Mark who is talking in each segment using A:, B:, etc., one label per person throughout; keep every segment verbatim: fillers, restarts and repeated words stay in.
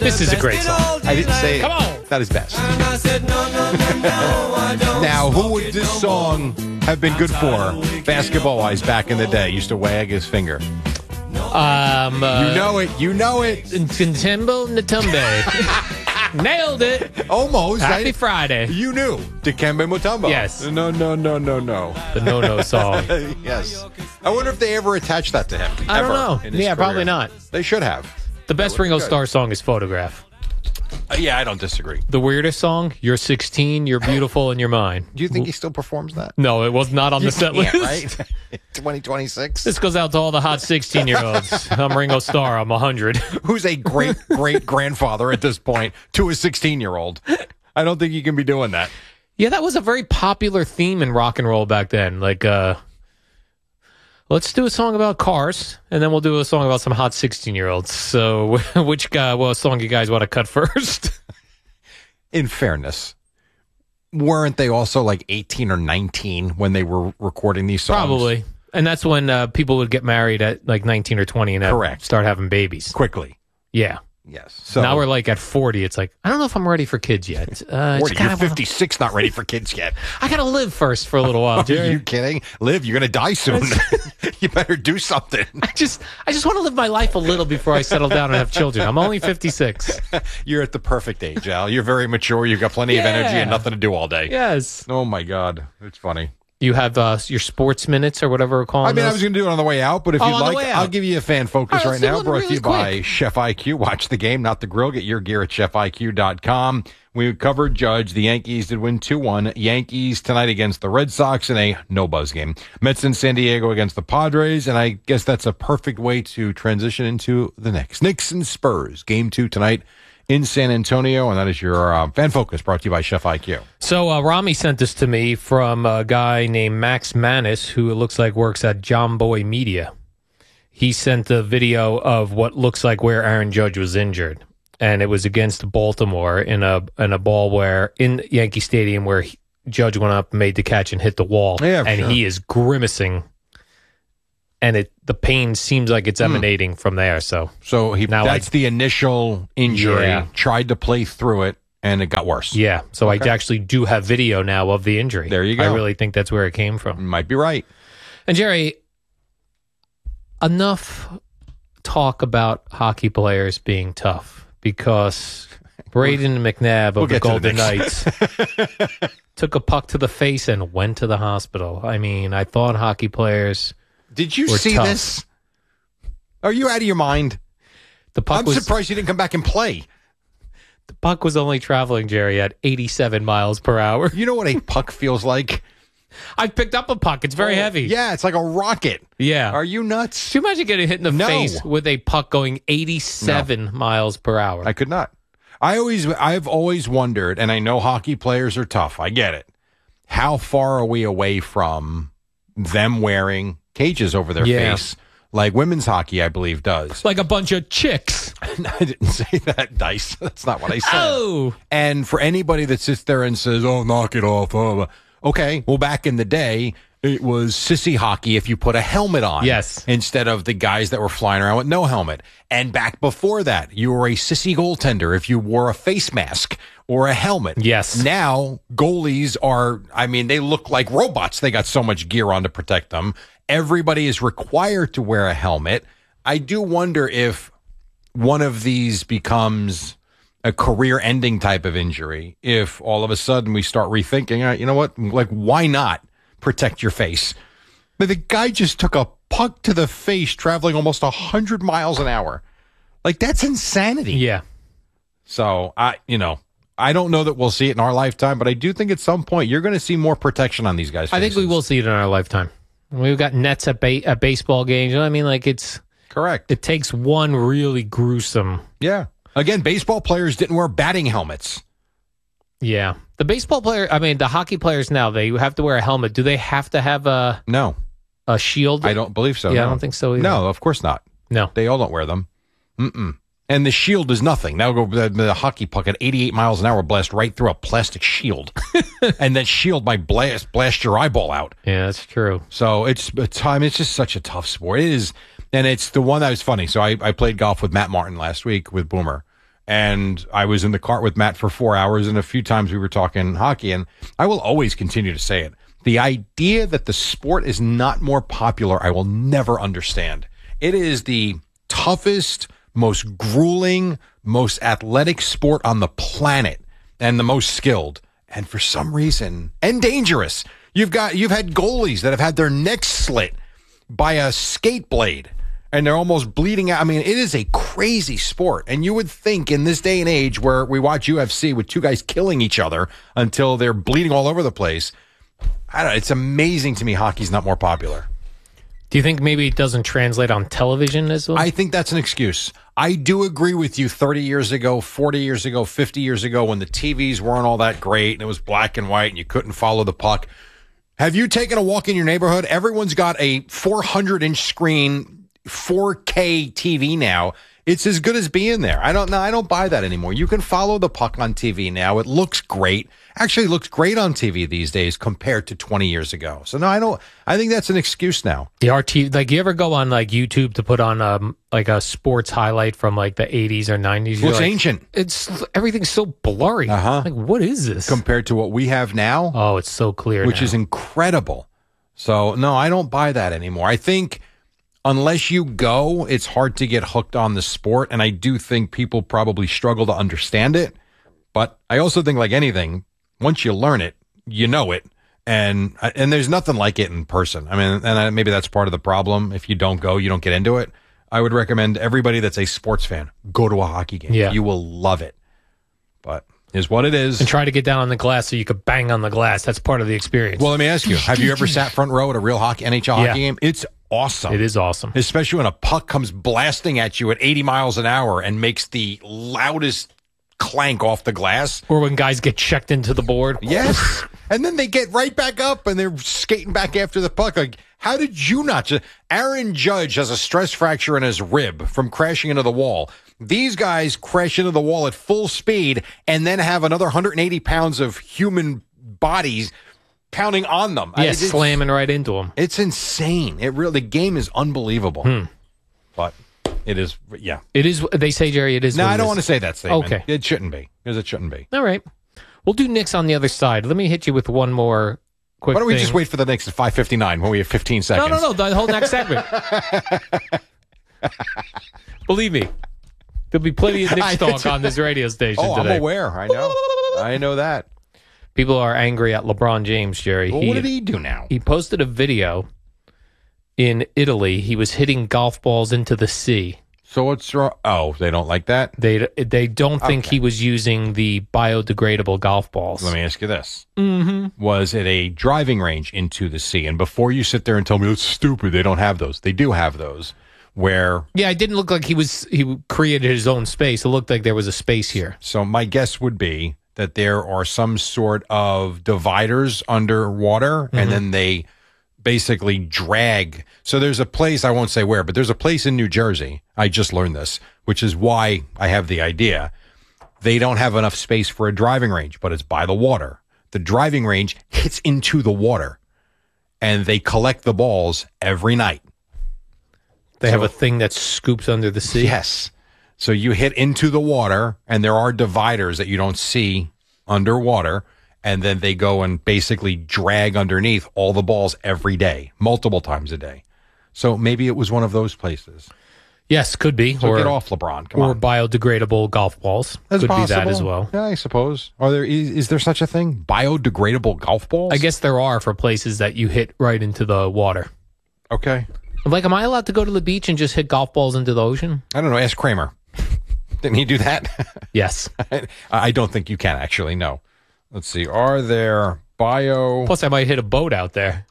A: This is a great song.
B: I didn't say it.
A: Come on.
B: Not his best. Now, who would this song have been good for, basketball-wise, back in the day? Used to wag his finger.
A: Um, uh,
B: You know it. You know it.
A: Timbo Natumbe. Nailed it.
B: Almost.
A: Happy
B: I-
A: Friday.
B: You knew. Dikembe Mutombo.
A: Yes.
B: No, no, no, no, no.
A: The no-no song.
B: Yes. I wonder if they ever attached that to him.
A: I don't
B: ever
A: know.
B: in his
A: Yeah,
B: career.
A: probably not.
B: They should have.
A: The best
B: would be
A: Ringo
B: good.
A: Starr song is Photograph.
B: Uh, yeah, I don't disagree.
A: The weirdest song, You're sixteen, You're Beautiful, and You're Mine.
B: Do you think he still performs that?
A: No, it was not on the set
B: Yeah,
A: list.
B: right? twenty twenty-six.
A: This goes out to all the hot sixteen-year-olds. I'm Ringo Starr. I'm one hundred.
B: Who's a great, great grandfather at this point to a sixteen-year-old. I don't think you can be doing that.
A: Yeah, that was a very popular theme in rock and roll back then. Like, uh, let's do a song about cars, and then we'll do a song about some hot sixteen-year-olds. So, which guy, well, song you guys want to cut first?
B: In fairness, weren't they also like eighteen or nineteen when they were recording these songs?
A: Probably. And that's when uh, people would get married at like nineteen or twenty and have,
B: Correct.
A: start having babies.
B: Quickly.
A: Yeah.
B: Yes. So
A: now we're like at forty. It's like, I don't know if I'm ready for kids yet. Uh,
B: forty,
A: it's
B: you're
A: kind of-
B: fifty-six, not ready for kids yet.
A: I got to live first for a little while,
B: Are
A: Jerry.
B: you kidding? Liv, you're going to die soon. You better do something.
A: I just, I just want to live my life a little before I settle down and have children. I'm only fifty-six.
B: You're at the perfect age, Al. You're very mature. You've got plenty of
A: Yeah.
B: energy and nothing to do all day.
A: Yes.
B: Oh, my God. It's funny.
A: You have uh, your sports minutes or whatever we're calling
B: I mean, I
A: those?
B: was going to do it on the way out, but if
A: Oh,
B: you'd
A: on the
B: like,
A: way
B: I'll
A: out.
B: give you a fan focus
A: All right,
B: right
A: let's do
B: now,
A: one
B: brought
A: really
B: to you by
A: quick.
B: Chef I Q. Watch the game, not the grill. Get your gear at chef I Q dot com. We covered Judge. The Yankees did win two one. Yankees tonight against the Red Sox in a no-buzz game. Mets in San Diego against the Padres, and I guess that's a perfect way to transition into the next. Knicks and Spurs, game two tonight in San Antonio, and that is your uh, fan focus brought to you by Chef I Q.
A: So uh, Rami sent this to me from a guy named Max Manis, who it looks like works at John Boy Media. He sent a video of what looks like where Aaron Judge was injured, and it was against Baltimore in a in a ball where in Yankee Stadium where he, Judge went up, made the catch, and hit the wall,
B: Yeah,
A: and
B: sure.
A: he is grimacing, and it the pain seems like it's emanating from there. So
B: So he
A: Now
B: that's
A: I-
B: the initial injury.
A: Yeah.
B: Tried to play through it, and it got worse.
A: yeah, so
B: Okay.
A: I actually do have video now of the injury.
B: There you go.
A: I really think that's where it came from.
B: You might be right.
A: And Jerry, enough talk about hockey players being tough because Braden McNabb of
B: We'll
A: the
B: get to the
A: Golden
B: Knicks.
A: Knights took a puck to the face and went to the hospital. I mean, I thought hockey players,
B: Did you
A: We're
B: see
A: tough.
B: this? Are you out of your mind?
A: the puck
B: I'm
A: was
B: surprised you didn't come back and play.
A: the puck was only traveling, Jerry, at eighty-seven miles per hour.
B: You know what a puck feels like?
A: I picked up a puck. It's very heavy.
B: Yeah, it's like a rocket.
A: Yeah.
B: Are you nuts?
A: Could you imagine getting hit in the
B: No.
A: face with a puck going eighty-seven miles per hour?
B: I could not. I always, I've always wondered, and I know hockey players are tough. I get it. How far are we away from them wearing cages over their
A: Yeah.
B: face, like women's hockey, I believe, does?
A: Like a bunch of chicks.
B: I didn't say that, Dice. That's not what I said.
A: Oh.
B: And for anybody that sits there and says, "Oh, knock it off," oh, okay. Well, back in the day, it was sissy hockey if you put a helmet on.
A: Yes.
B: Instead of the guys that were flying around with no helmet. And back before that, you were a sissy goaltender if you wore a face mask or a helmet.
A: Yes.
B: Now, goalies are, I mean, they look like robots. They got so much gear on to protect them. Everybody is required to wear a helmet. I do wonder if one of these becomes a career-ending type of injury, if all of a sudden we start rethinking, uh, you know what, like, why not protect your face? But the guy just took a puck to the face traveling almost one hundred miles an hour. Like, that's insanity.
A: Yeah.
B: So, I, you know, I don't know that we'll see it in our lifetime, but I do think at some point you're going to see more protection on these guys'
A: I think we
B: faces.
A: will see it in our lifetime. We've got nets at, ba- at baseball games. You know what I mean? Like, it's
B: Correct.
A: it takes one really gruesome.
B: Yeah. Again, baseball players didn't wear batting helmets.
A: Yeah. The baseball player, I mean, the hockey players now, they have to wear a helmet. Do they have to have a,
B: No,
A: a shield?
B: I don't believe so.
A: Yeah, I
B: no.
A: don't think so either.
B: No, of course not.
A: No.
B: They all don't wear them. Mm-mm. And the shield is nothing. Now go the, the hockey puck at eighty-eight miles an hour blast right through a plastic shield, and that shield might blast blast your eyeball out.
A: Yeah, that's true.
B: So it's it's, I mean, it's just such a tough sport. It is, and it's the one that was funny. So I, I played golf with Matt Martin last week with Boomer, and I was in the cart with Matt for four hours, and a few times we were talking hockey, and I will always continue to say it. The idea that the sport is not more popular, I will never understand. It is the toughest, most grueling, most athletic sport on the planet, and the most skilled. And for some reason, and dangerous. You've got you've had goalies that have had their necks slit by a skate blade, and they're almost bleeding out. I mean, it is a crazy sport. And you would think in this day and age where we watch U F C with two guys killing each other until they're bleeding all over the place, I don't know, it's amazing to me hockey's not more popular.
A: Do you think maybe it doesn't translate on television as well?
B: I think that's an excuse. I do agree with you thirty years ago, forty years ago, fifty years ago, when the T Vs weren't all that great and it was black and white and you couldn't follow the puck. Have you taken a walk in your neighborhood? Everyone's got a four hundred inch screen, four K T V now. It's as good as being there. I don't know. I don't buy that anymore. You can follow the puck on T V now. It looks great. Actually, it looks great on T V these days compared to twenty years ago. So no, I don't. I think that's an excuse now.
A: The R T, like you ever go on like YouTube to put on um like a sports highlight from like the eighties or nineties?
B: Looks
A: like,
B: ancient.
A: It's everything's so blurry.
B: Uh-huh.
A: Like what is this
B: compared to what we have now?
A: Oh, it's so clear,
B: which
A: now.
B: is incredible. So no, I don't buy that anymore. I think unless you go, it's hard to get hooked on the sport, and I do think people probably struggle to understand it. But I also think, like anything, once you learn it, you know it, and and there's nothing like it in person. I mean, and I, maybe that's part of the problem. If you don't go, you don't get into it. I would recommend everybody that's a sports fan, go to a hockey game.
A: Yeah.
B: You will love it. But is what it is.
A: And try to get down on the glass so you could bang on the glass. That's part of the experience.
B: Well, let me ask you, have you ever sat front row at a real hockey N H L
A: Yeah.
B: hockey game? It's awesome.
A: It is awesome.
B: Especially when a puck comes blasting at you at eighty miles an hour and makes the loudest clank off the glass.
A: Or when guys get checked into the board.
B: Yes. And then they get right back up and they're skating back after the puck. Like, how did you not just... Aaron Judge has a stress fracture in his rib from crashing into the wall. These guys crash into the wall at full speed and then have another one hundred eighty pounds of human bodies pounding on them.
A: Yeah,
B: I,
A: slamming right into them.
B: It's insane. It really, the game is unbelievable.
A: Hmm.
B: But it is, yeah.
A: It is, they say, Jerry, it is.
B: No,
A: what
B: I
A: it
B: don't
A: is.
B: want to say that statement.
A: Okay.
B: It shouldn't be, because it shouldn't be.
A: All right. We'll do Knicks on the other side. Let me hit you with one more quick
B: Why don't we
A: thing.
B: just wait for the next five fifty-nine when we have fifteen seconds?
A: No, no, no. The whole next segment. Believe me, there'll be plenty of Knicks talk on this radio station
B: Oh,
A: today.
B: I'm aware. I know. I know that.
A: People are angry at LeBron James, Jerry.
B: Well,
A: he,
B: what did he do now?
A: He posted a video in Italy. He was hitting golf balls into the sea.
B: So what's wrong? Oh, they don't like that?
A: They they don't think
B: Okay.
A: he was using the biodegradable golf balls.
B: Let me ask you this. Mm-hmm. Was it a driving range into the sea? And before you sit there and tell me it's stupid, they don't have those. They do have those where...
A: Yeah, it didn't look like he was he created his own space. It looked like there was a space here.
B: So my guess would be that there are some sort of dividers underwater, mm-hmm. and then they basically drag. So there's a place, I won't say where, but there's a place in New Jersey. I just learned this, which is why I have the idea. They don't have enough space for a driving range, but it's by the water. The driving range hits into the water, and they collect the balls every night.
A: They
B: So-
A: have a thing that scoops under the sea.
B: Yes. So you hit into the water, and there are dividers that you don't see underwater, and then they go and basically drag underneath all the balls every day, multiple times a day. So maybe it was one of those places.
A: Yes, could be.
B: So
A: or
B: get off, LeBron. Come
A: or
B: on.
A: biodegradable golf balls.
B: That's
A: could
B: possible.
A: be that as well.
B: Yeah, I suppose. Are there is, is there such a thing? Biodegradable golf balls?
A: I guess there are for places that you hit right into the water.
B: Okay.
A: Like, am I allowed to go to the beach and just hit golf balls into the ocean?
B: I don't know. Ask Kramer. Didn't he do that?
A: Yes.
B: I don't think you can, actually. No. Let's see. Are there bio...
A: Plus, I might hit a boat out there.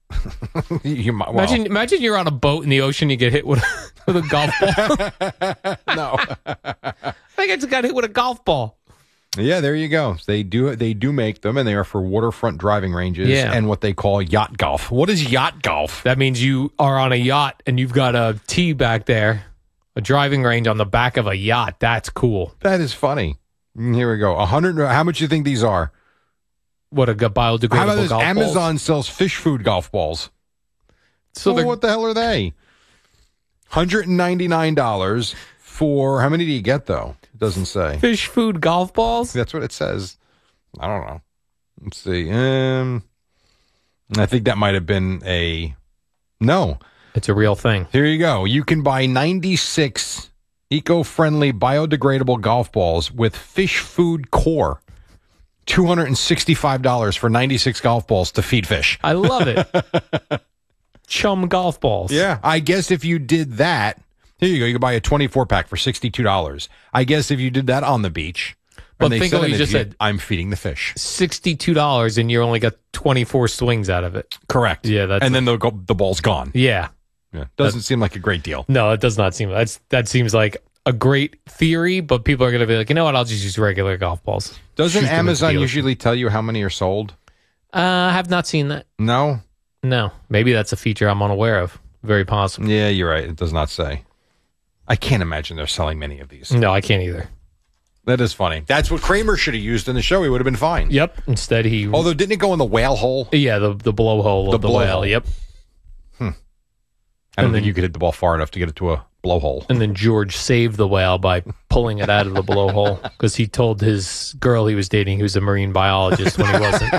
B: you might, well,
A: Imagine, imagine you're on a boat in the ocean, you get hit with, with a golf ball.
B: no.
A: I think I just got hit with a golf ball.
B: Yeah, there you go. They do they do make them, and they are for waterfront driving ranges
A: Yeah.
B: and what they call yacht golf. What is yacht golf?
A: That means you are on a yacht and you've got a tee back there, a driving range on the back of a yacht. That's cool.
B: That is funny. Mm, Here we go. A hundred. How much do you think these are?
A: What a biodegradable
B: How about this?
A: golf
B: Amazon
A: balls.
B: sells fish food golf balls.
A: So
B: well,
A: they're
B: what the hell are they? one hundred ninety-nine dollars for how many do you get though? Doesn't say.
A: Fish food golf balls?
B: That's what it says. I don't know. Let's see. Um, I think that might have been a no.
A: It's a real thing.
B: Here you go. You can buy ninety-six eco-friendly biodegradable golf balls with fish food core. two hundred sixty-five dollars for ninety-six golf balls to feed fish.
A: I love it. Chum golf balls.
B: Yeah. I guess if you did that, here you go. You can buy a twenty-four pack for sixty-two dollars. I guess if you did that on the beach.
A: But
B: and they
A: think of what you
B: it,
A: just said.
B: I'm feeding the fish.
A: sixty-two dollars and you only got twenty-four swings out of it.
B: Correct.
A: Yeah. That's
B: and
A: a,
B: then the, go, the ball's gone.
A: Yeah.
B: Yeah. Doesn't that, seem like a great deal.
A: No, it does not seem. That's That seems like a great theory, but people are going to be like, you know what? I'll just use regular golf balls.
B: Doesn't Amazon usually tell you how many are sold?
A: Uh, I have not seen that.
B: No?
A: No. Maybe that's a feature I'm unaware of. Very possible.
B: Yeah, you're right. It does not say. I can't imagine they're selling many of these.
A: No, I can't either.
B: That is funny. That's what Kramer should have used in the show. He would have been fine.
A: Yep. Instead, he...
B: Although, didn't it go in the whale hole?
A: Yeah, the, the blowhole of the,
B: the
A: whale.
B: Hole.
A: Yep.
B: Hmm. I don't
A: And
B: think
A: then,
B: you could hit the ball far enough to get it to a blowhole.
A: And then George saved the whale by pulling it out of the blowhole because he told his girl he was dating he was a marine biologist when he wasn't.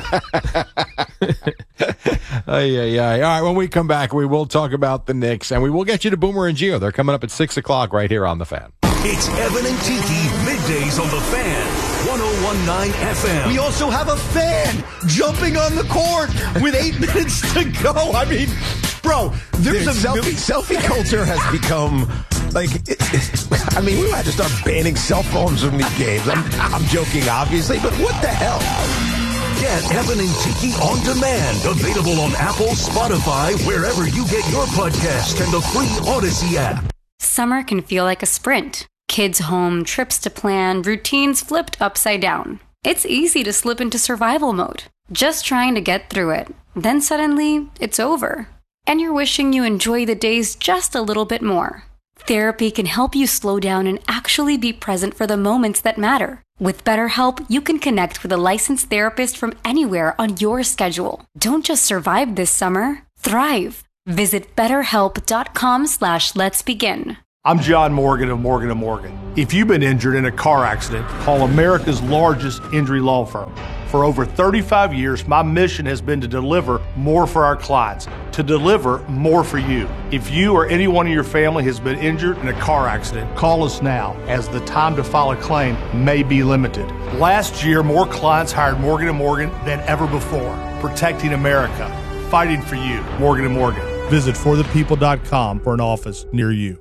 B: uh, yeah, yeah. All right, when we come back, we will talk about the Knicks, and we will get you to Boomer and Gio. They're coming up at six o'clock right here on The Fan.
C: It's Evan and Tiki, middays on The Fan, one oh one point nine F M.
D: We also have a fan jumping on the court with eight minutes to go. I mean, bro, there's
E: Dude,
D: a
E: selfie,
D: mil-
E: selfie culture has become like, it, it, I mean, we had to start banning cell phones from these games. I'm, I'm joking, obviously, but what the hell?
C: Get Evan and Tiki on demand. Available on Apple, Spotify, wherever you get your podcast, and the free Odyssey app.
F: Summer can feel like a sprint. Kids home, trips to plan, routines flipped upside down. It's easy to slip into survival mode, just trying to get through it. Then suddenly, it's over. And you're wishing you enjoy the days just a little bit more. Therapy can help you slow down and actually be present for the moments that matter. With BetterHelp, you can connect with a licensed therapist from anywhere on your schedule. Don't just survive this summer, thrive. Visit betterhelp.com slash let's begin.
G: I'm John Morgan of Morgan and Morgan. If you've been injured in a car accident, call America's largest injury law firm. For over thirty-five years, my mission has been to deliver more for our clients, to deliver more for you. If you or anyone in your family has been injured in a car accident, call us now, as the time to file a claim may be limited. Last year, more clients hired Morgan and Morgan than ever before, protecting America, fighting for you. Morgan and Morgan. Visit for the people dot com for an office near you.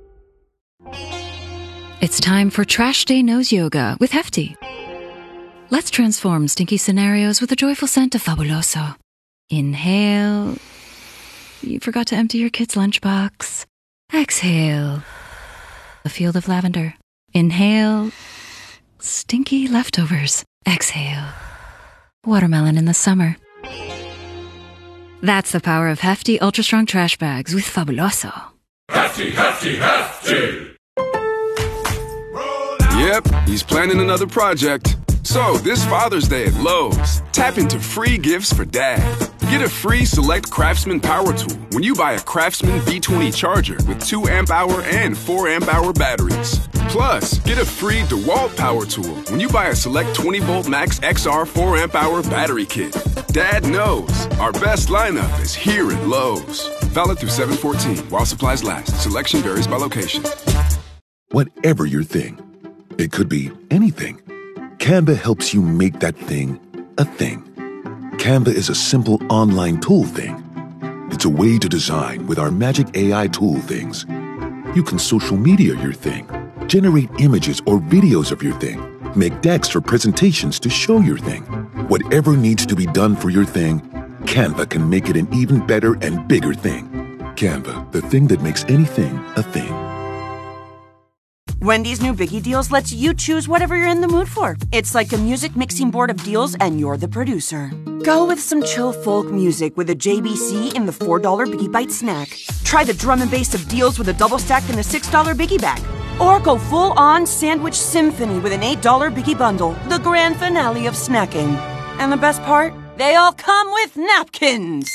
H: It's time for Trash Day Nose Yoga with Hefty. Let's transform stinky scenarios with a joyful scent of Fabuloso. Inhale. You forgot to empty your kid's lunchbox. Exhale. A field of lavender. Inhale. Stinky leftovers. Exhale. Watermelon in the summer. That's the power of Hefty Ultra Strong Trash Bags with Fabuloso.
I: Hefty, Hefty, Hefty!
J: Yep, he's planning another project. So, this Father's Day at Lowe's, tap into free gifts for Dad. Get a free Select Craftsman power tool when you buy a Craftsman B twenty charger with two amp hour and four amp hour batteries. Plus, get a free DeWalt power tool when you buy a Select twenty volt Max X R four amp hour battery kit. Dad knows our best lineup is here at Lowe's. Valid through seven fourteen while supplies last. Selection varies by location.
K: Whatever your thing, it could be anything. Canva helps you make that thing a thing. Canva is a simple online tool thing. It's a way to design with our magic A I tool things. You can social media your thing, generate images or videos of your thing, make decks for presentations to show your thing. Whatever needs to be done for your thing, Canva can make it an even better and bigger thing. Canva, the thing that makes anything a thing.
L: Wendy's new Biggie Deals lets you choose whatever you're in the mood for. It's like a music mixing board of deals, and you're the producer. Go with some chill folk music with a J B C in the four dollar Biggie Bite snack. Try the drum and bass of deals with a double stack in the six dollar Biggie Bag. Or go full-on sandwich symphony with an eight dollar Biggie Bundle, the grand finale of snacking. And the best part? They all come with napkins.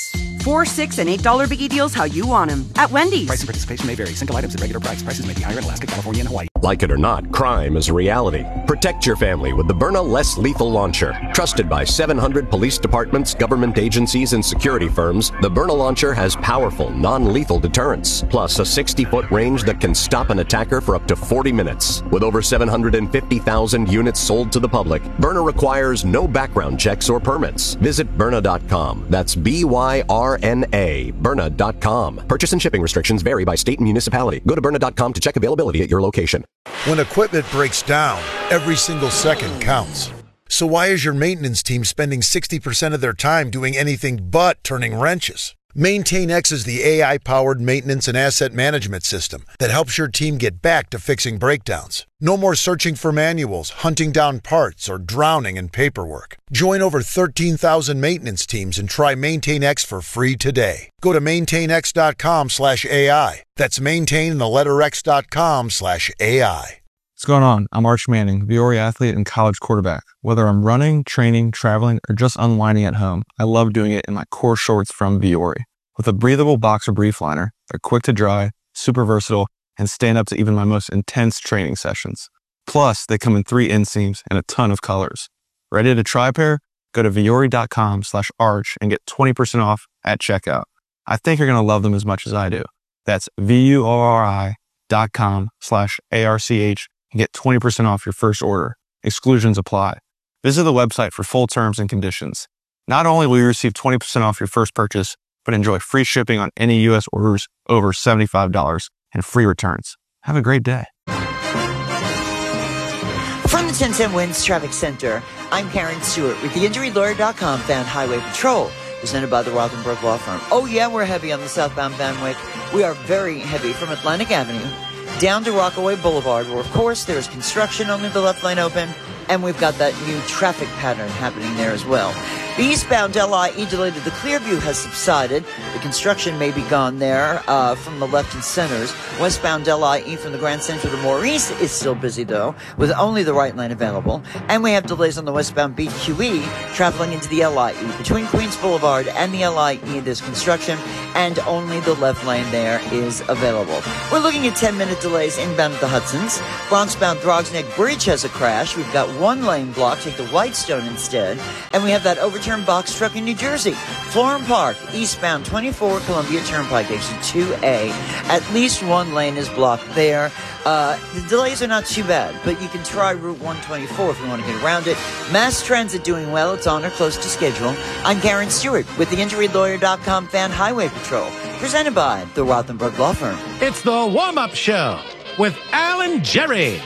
L: Four, six, and eight dollar biggie deals how you want them at Wendy's.
M: Price and participation may vary. Single items at regular price. Prices may be higher in Alaska, California, and Hawaii.
N: Like it or not, crime is a reality. Protect your family with the Byrna Less Lethal Launcher. Trusted by seven hundred police departments, government agencies, and security firms, the Byrna Launcher has powerful, non-lethal deterrence, plus a sixty-foot range that can stop an attacker for up to forty minutes. With over seven hundred fifty thousand units sold to the public, Byrna requires no background checks or permits. Visit Byrna dot com. That's B Y R N A, Byrna dot com. Purchase and shipping restrictions vary by state and municipality. Go to Byrna dot com to check availability at your location.
O: When equipment breaks down, every single second counts. So why is your maintenance team spending sixty percent of their time doing anything but turning wrenches? MaintainX is the A I-powered maintenance and asset management system that helps your team get back to fixing breakdowns. No more searching for manuals, hunting down parts, or drowning in paperwork. Join over thirteen thousand maintenance teams and try MaintainX for free today. Go to maintainx dot com slash A I. That's maintain the letter X dot com slash A I.
P: What's going on? I'm Arch Manning, Viore athlete and college quarterback. Whether I'm running, training, traveling, or just unwinding at home, I love doing it in my core shorts from Viore. With a breathable boxer brief liner, they're quick to dry, super versatile, and stand up to even my most intense training sessions. Plus, they come in three inseams and a ton of colors. Ready to try a pair? Go to Viore dot com slash arch and get twenty percent off at checkout. I think you're going to love them as much as I do. That's V-U-O-R-I dot com slash A-R-C-H and get twenty percent off your first order. Exclusions apply. Visit the website for full terms and conditions. Not only will you receive twenty percent off your first purchase, but enjoy free shipping on any U S orders over seventy-five dollars and free returns. Have a great day.
Q: From the ten ten Winds Traffic Center, I'm Karen Stewart with the Injury Lawyer dot com Fan Highway Patrol, presented by the Rothenberg Law Firm. Oh yeah, we're heavy on the southbound Vanwyck. We are very heavy from Atlantic Avenue down to Rockaway Boulevard, where of course there's construction, only the left lane open, and we've got that new traffic pattern happening there as well. The eastbound L I E delay to the Clearview has subsided. The construction may be gone there uh, from the left and centers. Westbound L I E from the Grand Central to Maurice is still busy, though, with only the right lane available. And we have delays on the westbound B Q E traveling into the L I E. Between Queens Boulevard and the L I E, there's construction, and only the left lane there is available. We're looking at ten-minute delays inbound at the Hudsons. Bronxbound Throgs Neck Bridge has a crash. We've got one lane blocked. Take the Whitestone instead. And we have that overturned box truck in New Jersey. Florham Park, eastbound twenty-four Columbia Turnpike, exit two A. At least one lane is blocked there. Uh, the delays are not too bad, but you can try Route one twenty-four if you want to get around it. Mass Transit doing well. It's on or close to schedule. I'm Karen Stewart with the Injury Lawyer dot com Fan Highway Patrol, presented by the Rothenberg Law Firm.
R: It's the warm-up show with Alan Jerry.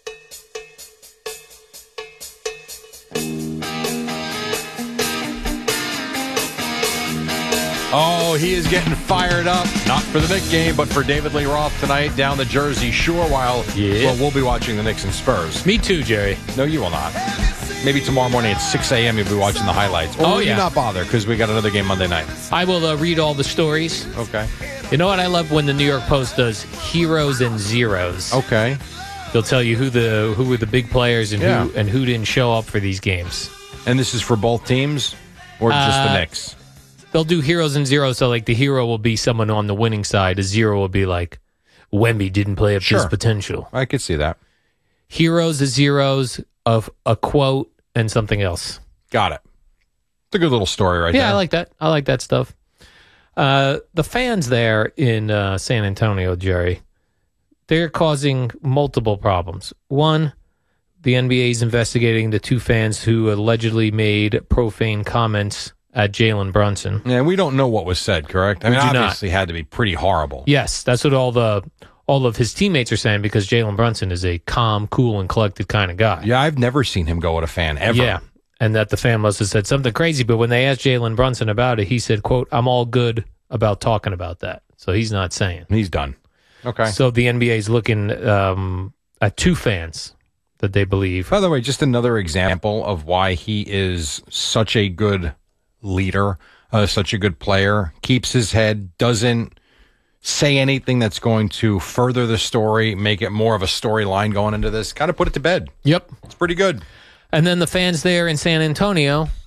B: Oh, he is getting fired up, not for the Knicks game, but for David Lee Roth tonight down the Jersey Shore while
A: yeah.
B: well, we'll be watching the Knicks and Spurs.
A: Me too, Jerry.
B: No, you will not. Maybe tomorrow morning at six a.m. you'll be watching the highlights. Or
A: oh,
B: will
A: yeah.
B: you not bother because we got another game Monday night?
A: I will uh, read all the stories.
B: Okay.
A: You know what I love when the New York Post does heroes and zeros.
B: Okay.
A: They'll tell you who the who were the big players and
B: yeah.
A: who and who didn't show up for these games.
B: And this is for both teams or just
A: uh,
B: the Knicks?
A: They'll do heroes and zeros, so like the hero will be someone on the winning side. A zero will be like Wemby didn't play up to
B: sure.
A: his potential.
B: I could see that.
A: Heroes, the zeros of a quote and something else.
B: Got it. It's a good little story right
A: yeah,
B: there.
A: Yeah, I like that. I like that stuff. Uh, the fans there in uh, San Antonio, Jerry, they're causing multiple problems. One, the N B A is investigating the two fans who allegedly made profane comments at Jalen Brunson.
B: Yeah, we don't know what was said, correct? I
A: We
B: mean,
A: do
B: obviously had to be pretty horrible.
A: Yes, that's what all the all of his teammates are saying because Jalen Brunson is a calm, cool, and collected kind of guy.
B: Yeah, I've never seen him go at a fan, ever.
A: Yeah, and that the fan must have said something crazy, but when they asked Jalen Brunson about it, he said, quote, I'm all good about talking about that. So he's not saying.
B: He's done. Okay.
A: So the N B A is looking um, at two fans that they believe.
B: By the way, just another example of why he is such a good leader, uh, such a good player, keeps his head, doesn't say anything that's going to further the story, make it more of a storyline going into this. Kind of put it to bed.
A: Yep.
B: It's pretty good.
A: And then the fans there in San Antonio,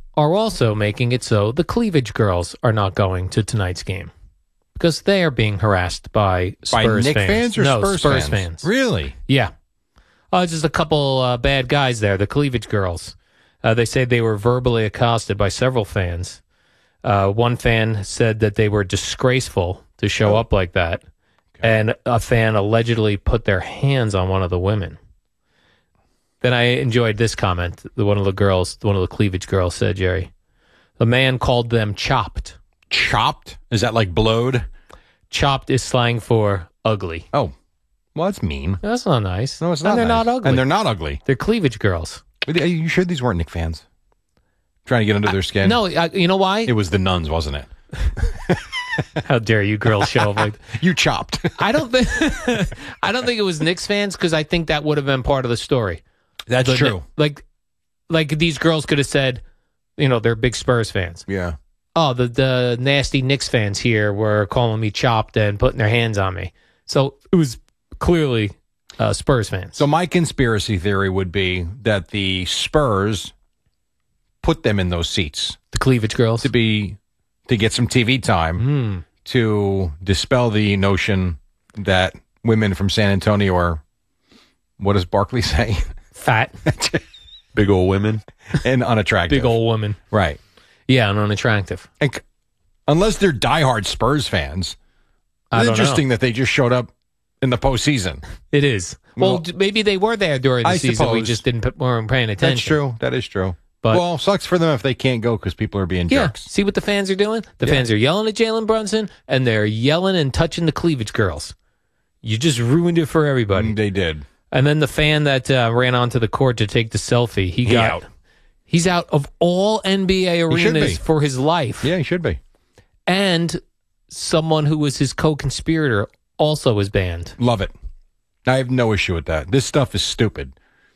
A: are also making it so the Cleavage Girls are not going to tonight's game because they are being harassed by Spurs
B: by Knick
A: fans.
B: fans or
A: no,
B: Spurs,
A: Spurs
B: fans?
A: fans?
B: Really?
A: Yeah. Uh, just a couple uh, bad guys there, the Cleavage Girls. Uh, they say they were verbally accosted by several fans. Uh, one fan said that they were disgraceful to show up like that, okay. and a fan allegedly put their hands on one of the women. Then I enjoyed this comment. The one of the girls, one of the Cleavage Girls said, Jerry, the man called them chopped.
B: Chopped? Is that like blowed?
A: Chopped is slang for ugly.
B: Oh, well, that's mean.
A: That's not nice.
B: No, it's not.
A: And they're
B: nice.
A: not ugly.
B: And they're not ugly.
A: They're Cleavage Girls.
B: Are you sure these weren't Knick fans? Trying to get under their skin?
A: No, I, you know why?
B: It was the nuns, wasn't it?
A: How dare you, girls, show up like that.
B: You chopped.
A: I don't think. I don't think it was Knicks fans because I think that would have been part of the story.
B: That's
A: the,
B: true.
A: Like, like these girls could have said, you know, they're big Spurs fans.
B: Yeah.
A: Oh, the the nasty Knicks fans here were calling me chopped and putting their hands on me. So it was clearly uh, Spurs fans.
B: So my conspiracy theory would be that the Spurs put them in those seats,
A: the Cleavage Girls,
B: to be to get some T V time,
A: mm.
B: to dispel the notion that women from San Antonio are, what does Barkley say?
A: Fat.
E: Big old women.
B: And unattractive.
A: Big old women.
B: Right.
A: Yeah, and unattractive.
B: And c- unless they're diehard Spurs fans,
A: I
B: it's
A: don't
B: interesting
A: know.
B: that they just showed up in the postseason.
A: It is. Well,
B: Well,
A: d- maybe they were there during the
B: I
A: season. We
B: suppose.
A: just didn't p- weren't paying attention.
B: That's true. That is true.
A: But-
B: well, sucks for them if they can't go because people are being
A: Yeah.
B: jerks.
A: See what the fans are doing? The
B: Yeah.
A: fans are yelling at Jalen Brunson, and they're yelling and touching the Cleavage Girls. You just ruined it for everybody.
B: They did.
A: And then the fan that uh, ran onto the court to take the selfie, he,
B: He
A: got
B: out.
A: He's out of all N B A
B: should
A: arenas
B: be.
A: for his life.
B: Yeah, he should be.
A: And someone who was his co-conspirator also was banned.
B: Love it. I have no issue with that. This stuff is stupid.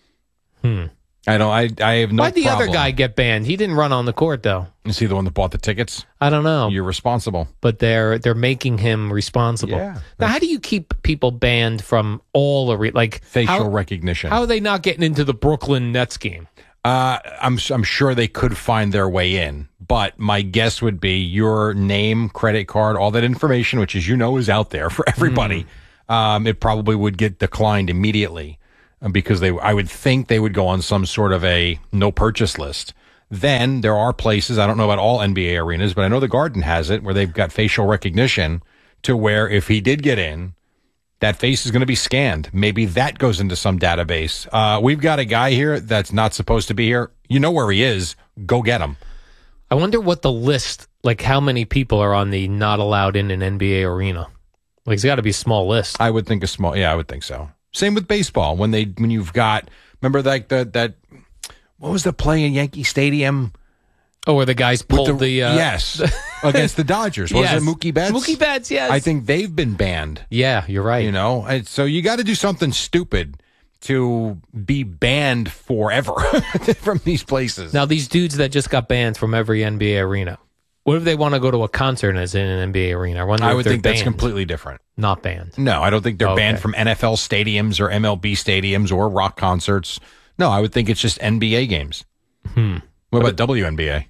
A: Hmm.
B: I don't. I. I have no.
A: Why'd the
B: problem.
A: other guy get banned? He didn't run on the court though.
B: Is he the one that bought the tickets?
A: I don't know.
B: You're responsible.
A: But they're they're making him responsible.
B: Yeah.
A: Now, how do you keep people banned from all are like
B: Facial
A: how,
B: recognition.
A: How are they not getting into the Brooklyn Nets game?
B: Uh, I'm. I'm sure they could find their way in, but my guess would be your name, credit card, all that information, which, as you know, is out there for everybody. Mm. Um, it probably would get declined immediately uh, because they. I would think they would go on some sort of a no purchase list. Then there are places, I don't know about all N B A arenas, but I know the Garden has it, where they've got facial recognition to where if he did get in, that face is going to be scanned. Maybe that goes into some database. Uh, we've got a guy here that's not supposed to be here. You know where he is. Go get him.
A: I wonder what the list, like how many people are on the not allowed in an N B A arena. Like it's got to be a small list.
B: I would think a small, yeah, I would think so. Same with baseball. When they, when you've got, remember like the, that, what was the play in Yankee Stadium?
A: Oh, where the guys pulled
B: the,
A: the, uh,
B: yes, against the Dodgers. Was
A: Yes.
B: it Mookie Betts?
A: Mookie Betts, yes.
B: I think they've been banned.
A: Yeah, you're right.
B: You know, and so you got to do something stupid to be banned forever from these places.
A: Now, these dudes that just got banned from every N B A arena, what if they want to go to a concert as in an N B A arena? I wonder
B: I
A: if
B: would
A: they're
B: think that's
A: banned.
B: completely different.
A: Not banned.
B: No, I don't think they're
A: Okay.
B: banned from N F L stadiums or M L B stadiums or rock concerts. No, I would think it's just N B A games.
A: Hmm.
B: What about W N B A?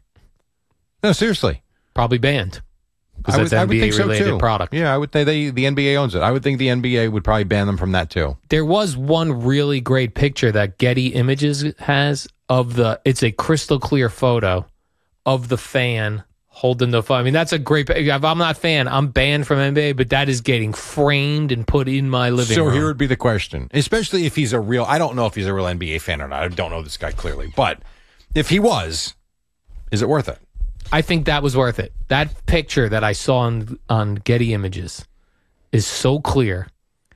B: No, seriously.
A: Probably banned. Because
B: I
A: that's
B: would, I would
A: N B
B: think so
A: A-related
B: too.
A: product.
B: Yeah, I would think they, the N B A owns it. I would think the N B A would probably ban them from that too.
A: There was one really great picture that Getty Images has of the, it's a crystal clear photo of the fan holding the phone. I mean, that's a great, if I'm not a fan, I'm banned from N B A, but that is getting framed and put in my living
B: So
A: room.
B: here would be the question, especially if he's a real, I don't know if he's a real N B A fan or not. I don't know this guy clearly, but if he was, is it worth it?
A: I think that was worth it. That picture that I saw on, on Getty Images is so clear,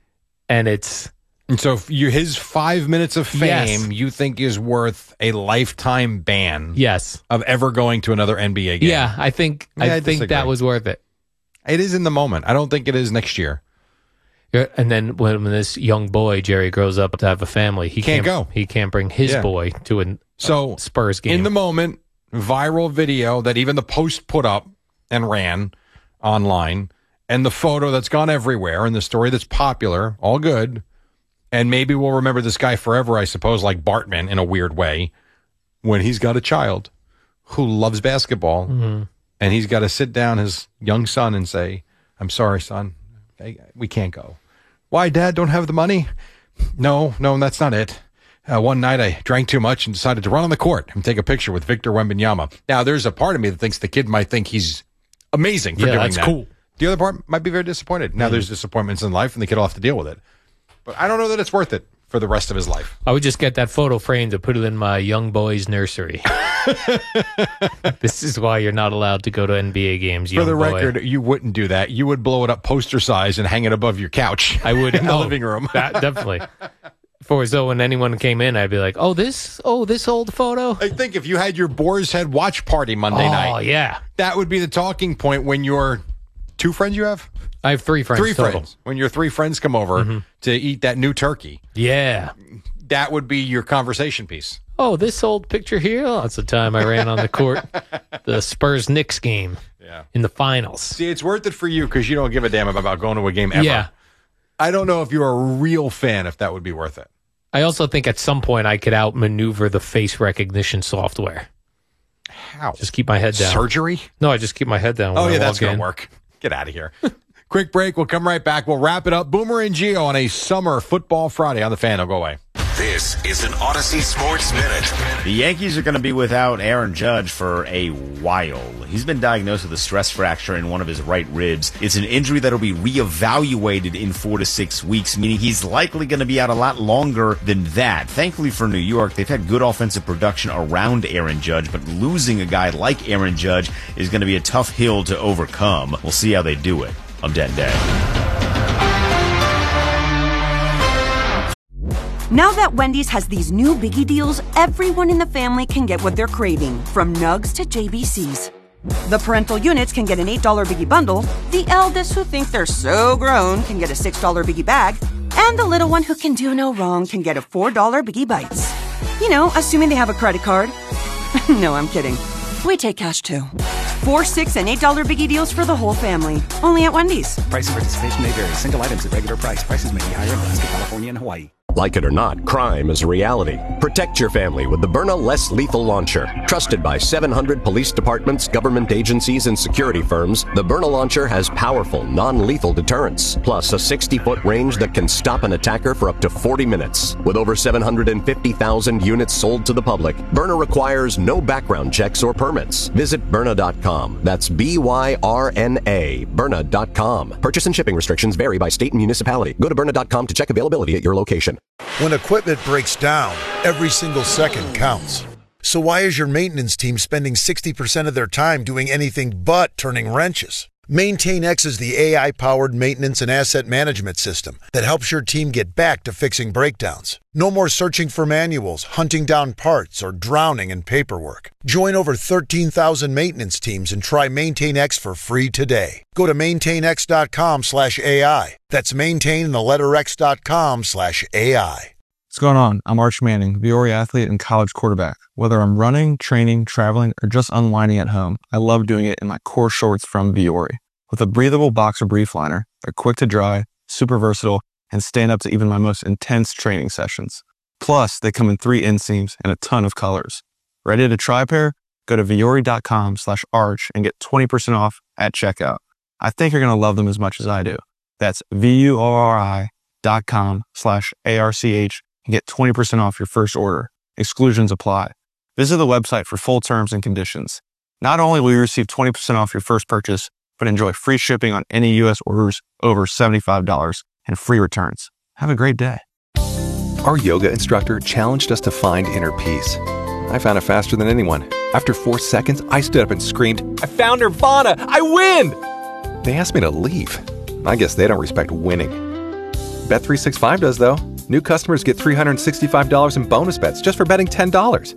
A: and it's...
B: And so if you, his five minutes of fame,
A: Yes.
B: you think is worth a lifetime ban
A: Yes.
B: of ever going to another N B A game?
A: Yeah, I think
B: Yeah,
A: I,
B: I
A: think that
B: disagree.
A: was worth it.
B: It is in the moment. I don't think it is next year.
A: Yeah, and then when, when this young boy Jerry grows up to have a family, he
B: Can't
A: can't,
B: go.
A: He can't bring his
B: Yeah.
A: boy to a
B: So
A: Spurs game.
B: in the moment, viral video that even the Post put up and ran online, and the photo that's gone everywhere, and the story that's popular, all good. And maybe we'll remember this guy forever, I suppose, like Bartman in a weird way, when he's got a child who loves basketball,
A: Mhm.
B: and he's got to sit down his young son and say, I'm sorry, son, I, we can't go. Why, Dad, don't have the money? No, no, that's not it. Uh, one night I drank too much and decided to run on the court and take a picture with Victor Wembanyama. Now, there's a part of me that thinks the kid might think he's amazing for
A: Yeah,
B: doing
A: that's
B: that.
A: cool.
B: The other part might be very disappointed. Now,
A: Mhm.
B: there's disappointments in life, and the kid will have to deal with it. But I don't know that it's worth it for the rest of his life.
A: I would just get that photo framed and put it in my young boy's nursery. This is why you're not allowed to go to N B A games, young
B: For the
A: boy.
B: record, you wouldn't do that. You would blow it up poster size and hang it above your couch.
A: I would
B: in the
A: oh,
B: living room.
A: That, definitely. For so when anyone came in, I'd be like, "Oh, this, oh, this old photo."
B: I think if you had your Boar's Head watch party Monday
A: Oh,
B: night,
A: yeah,
B: that would be the talking point when your two friends you have.
A: I have three friends.
B: Three
A: total.
B: friends. When your three friends come over
A: Mhm.
B: to eat that new turkey,
A: Yeah.
B: that would be your conversation piece.
A: Oh, this old picture here. Oh, it's the time I ran on the court, the Spurs Knicks game.
B: Yeah.
A: In the finals.
B: See, it's worth it for you because you don't give a damn about going to a game ever.
A: Yeah.
B: I don't know if you're a real fan if that would be worth it.
A: I also think at some point I could outmaneuver the face recognition software.
B: How?
A: Just keep my head down.
B: Surgery?
A: No, I just keep my head down. When
B: Oh,
A: I
B: yeah, that's
A: walk
B: going
A: in.
B: to work. Get out of here. Quick break. We'll come right back. We'll wrap it up. Boomer and Gio on a summer football Friday on the Fan. Don't go away.
S: This is an Odyssey Sports Minute.
T: The Yankees are going to be without Aaron Judge for a while. He's been diagnosed with a stress fracture in one of his right ribs. It's an injury that will be reevaluated in four to six weeks, meaning he's likely going to be out a lot longer than that. Thankfully for New York, they've had good offensive production around Aaron Judge, but losing a guy like Aaron Judge is going to be a tough hill to overcome. We'll see how they do it. I'm Den Day.
L: Now that Wendy's has these new biggie deals, everyone in the family can get what they're craving, from nugs to J B Cs. The parental units can get an eight dollar biggie bundle, the eldest who think they're so grown can get a six dollar biggie bag, and the little one who can do no wrong can get a four dollar biggie bites. You know, assuming they have a credit card. No, I'm kidding. We take cash too. Four, six, and eight dollar biggie deals for the whole family. Only at Wendy's.
M: Price and participation may vary. Single items at regular price. Prices may be higher in Alaska, California, and Hawaii.
N: Like it or not, crime is a reality. Protect your family with the Byrna Less Lethal Launcher. Trusted by seven hundred police departments, government agencies, and security firms, the Byrna Launcher has powerful, non-lethal deterrence, plus a sixty-foot range that can stop an attacker for up to forty minutes. With over seven hundred fifty thousand units sold to the public, Byrna requires no background checks or permits. Visit Byrna dot com. That's B Y R N A, Byrna dot com. Purchase and shipping restrictions vary by state and municipality. Go to Byrna dot com to check availability at your location.
O: When equipment breaks down, every single second counts. So why is your maintenance team spending sixty percent of their time doing anything but turning wrenches? MaintainX is the A I-powered maintenance and asset management system that helps your team get back to fixing breakdowns. No more searching for manuals, hunting down parts, or drowning in paperwork. Join over thirteen thousand maintenance teams and try MaintainX for free today. Go to maintainx.com slash AI. That's maintain in the letter x.com slash AI.
P: What's going on? I'm Arch Manning, Viore athlete and college quarterback. Whether I'm running, training, traveling, or just unwinding at home, I love doing it in my core shorts from Viore. With a breathable boxer brief liner, they're quick to dry, super versatile, and stand up to even my most intense training sessions. Plus, they come in three inseams and a ton of colors. Ready to try a pair? Go to Viore.com slash arch and get twenty percent off at checkout. I think you're going to love them as much as I do. That's V-U-R-I dot com slash A-R-C-H and get twenty percent off your first order. Exclusions apply. Visit the website for full terms and conditions. Not only will you receive twenty percent off your first purchase, but enjoy free shipping on any U S orders over seventy-five dollars and free returns. Have a great day.
U: Our yoga instructor challenged us to find inner peace. I found it faster than anyone. After four seconds, I stood up and screamed, "I found Nirvana! I win!" They asked me to leave. I guess they don't respect winning. Bet three sixty-five does, though. New customers get three hundred sixty-five dollars in bonus bets just for betting ten dollars.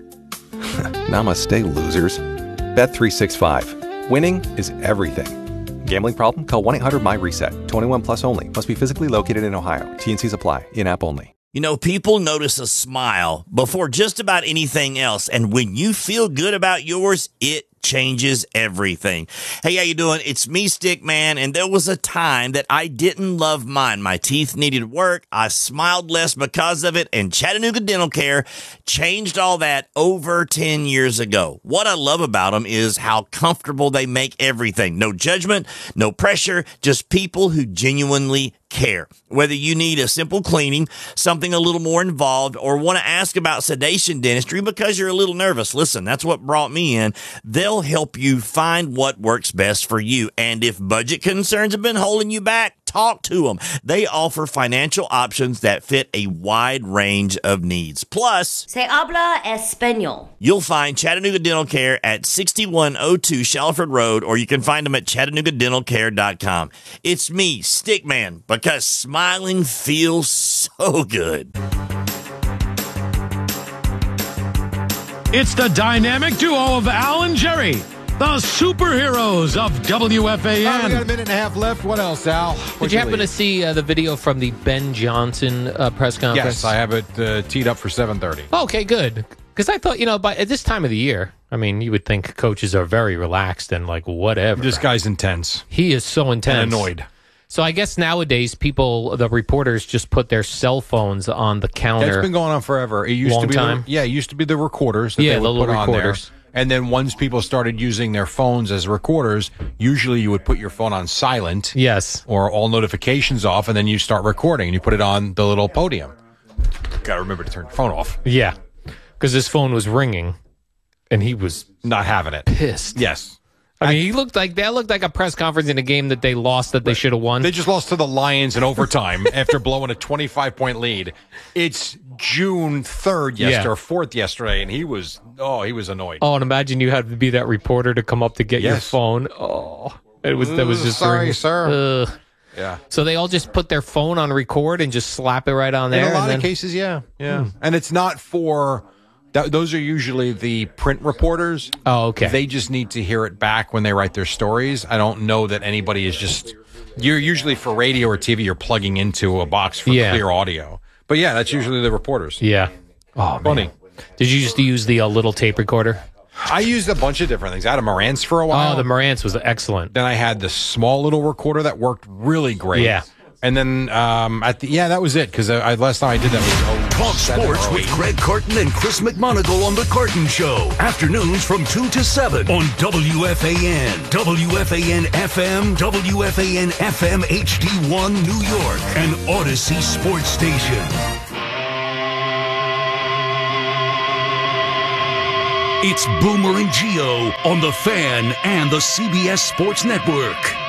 U: Namaste, losers. Bet three sixty-five. Winning is everything. Gambling problem? Call one eight hundred my reset. twenty-one plus only. Must be physically located in Ohio. T and Cs apply. In-app only.
V: You know, people notice a smile before just about anything else. And when you feel good about yours, it
D: changes everything. Hey, how you doing? It's me, Stickman, and there was a time that I didn't love mine. My teeth needed work. I smiled less because of it, and Chattanooga Dental Care changed all that over ten years ago. What I love about them is how comfortable they make everything. No judgment, no pressure, just people who genuinely care. Whether you need a simple cleaning, something a little more involved, or want to ask about sedation dentistry because you're a little nervous, listen, that's what brought me in. They'll help you find what works best for you. And if budget concerns have been holding you back, talk to them. They offer financial options that fit a wide range of needs. Plus,
V: Se habla español.
D: You'll find Chattanooga Dental Care at sixty-one oh two Shalford Road, or you can find them at chattanooga dental care dot com. It's me, Stickman, because smiling feels so good.
R: It's the dynamic duo of Al and Jerry, the superheroes of W F A N.
B: Oh, we got a minute and a half left. What else, Al?
A: Did you happen to see uh, the video from the Ben Johnson uh, press conference?
B: Yes, I have it uh, teed up for seven thirty.
A: Okay, good. Because I thought, you know, by at this time of the year, I mean, you would think coaches are very relaxed and like whatever.
B: This guy's intense.
A: He is so intense.
B: And annoyed.
A: So I guess nowadays people, the reporters just put their cell phones on the counter.
B: That's been going on forever. It used
A: Long
B: to be
A: time.
B: The, yeah, it used to be the recorders that
A: Yeah,
B: they would
A: the little
B: put on
A: recorders.
B: there. And then once people started using their phones as recorders, usually you would put your phone on silent.
A: Yes.
B: Or all notifications off, and then you start recording, and you put it on the little podium. Got to remember to turn your phone off.
A: Yeah. Because his phone was ringing, and he was
B: not having it.
A: Pissed.
B: Yes.
A: I mean, he looked like that looked like a press conference in a game that they lost that they should have won.
B: They just lost to the Lions in overtime after blowing a twenty-five point lead. It's June third yesterday,
A: Yeah.
B: or fourth yesterday, and he was, oh, he was annoyed.
A: Oh, and imagine you had to be that reporter to come up to get your
B: Yes.
A: phone. Oh, it was that was
B: Ugh,
A: just
B: sorry,
A: ringing.
B: sir.
A: Ugh.
B: Yeah.
A: So they all just put their phone on record and just slap it right on there.
B: In a lot
A: and then,
B: of cases, yeah. Yeah.
A: Hmm.
B: And it's not for, that, those are usually the print reporters.
A: Oh, okay.
B: They just need to hear it back when they write their stories. I don't know that anybody is just, you're usually for radio or T V, you're plugging into a box for
A: Yeah.
B: clear audio. But yeah, that's usually the reporters.
A: Yeah. Oh,
B: Funny.
A: man. Did you just use the uh, little tape recorder?
B: I used a bunch of different things. I had a Marantz for a while.
A: Oh, the Marantz was excellent.
B: Then I had the small little recorder that worked really great.
A: Yeah.
B: And then um, at the yeah, that was it because I, I last time I did that was oh,
C: Talk
B: seven
C: sports
B: or
C: with
B: eight.
C: Greg Carton and Chris McMonagle on The Carton Show. Afternoons from two to seven on W F A N, W F A N F M, W F A N F M H D one New York, and Odyssey Sports Station. It's Boomer and Geo on The Fan and the C B S Sports Network.